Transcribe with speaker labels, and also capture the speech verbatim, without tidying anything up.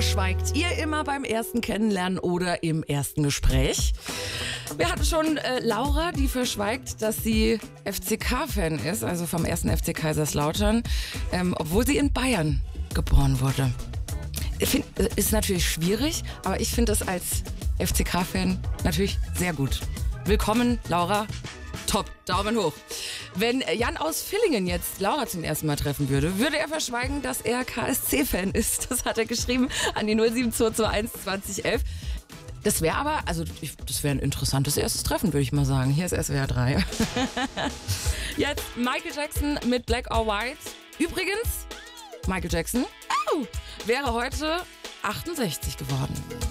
Speaker 1: verschweigt ihr immer beim ersten Kennenlernen oder im ersten Gespräch? Wir hatten schon äh, Laura, die verschweigt, dass sie F C K-Fan ist, also vom ersten F C Kaiserslautern, ähm, obwohl sie in Bayern geboren wurde. Ich find, ist natürlich schwierig, aber ich finde es als F C K-Fan natürlich sehr gut. Willkommen, Laura. Top, Daumen hoch. Wenn Jan aus Villingen jetzt Laura zum ersten Mal treffen würde, würde er verschweigen, dass er K S C-Fan ist. Das hat er geschrieben an die null sieben zwei zwei eins zwanzig elf. Das wäre aber, also ich, das wäre ein interessantes erstes Treffen, würde ich mal sagen. Hier ist S W R drei. Jetzt Michael Jackson mit Black or White. Übrigens, Michael Jackson oh, wäre heute achtundsechzig geworden.